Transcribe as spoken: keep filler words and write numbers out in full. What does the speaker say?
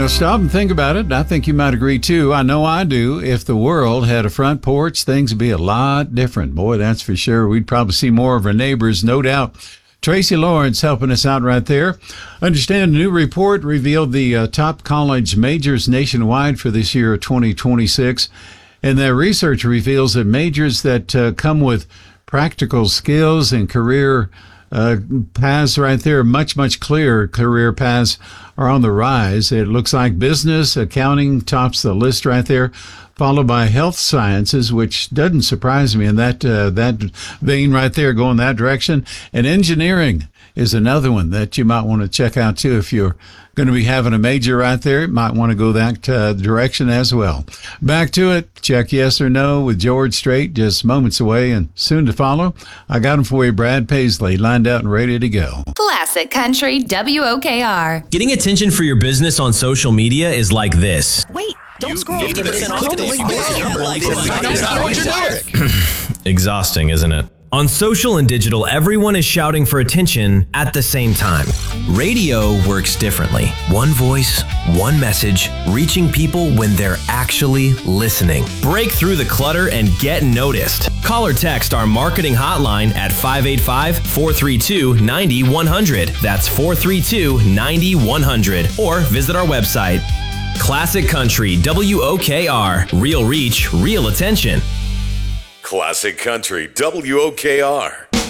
Now stop and think about it. I think you might agree too. I know I do. If the world had a front porch, things would be a lot different. Boy, that's for sure. We'd probably see more of our neighbors, no doubt. Tracy Lawrence helping us out right there. Understand a new report revealed the uh, top college majors nationwide for this year, twenty twenty-six. And their research reveals that majors that uh, come with practical skills and career uh, paths right there, much, much clearer career paths, are on the rise. It looks like business, accounting tops the list right there, followed by health sciences, which doesn't surprise me in that uh, that vein right there, going that direction. And engineering is another one that you might want to check out too. If you're going to be having a major right there, you might want to go that uh, direction as well. Back to it. Check yes or no with George Strait, just moments away and soon to follow. I got him for you, Brad Paisley, lined out and ready to go. Classic Country W O K R. Getting attention for your business on social media is like this. Wait, don't scroll. fifty percent off Exhausting, isn't it? On social and digital, everyone is shouting for attention at the same time. Radio works differently. One voice, one message, reaching people when they're actually listening. Break through the clutter and get noticed. Call or text our marketing hotline at five eight five, four three two, nine one zero zero. That's four three two, nine one zero zero. Or visit our website. Classic Country W O K R. Real reach, real attention. Classic Country W O K R.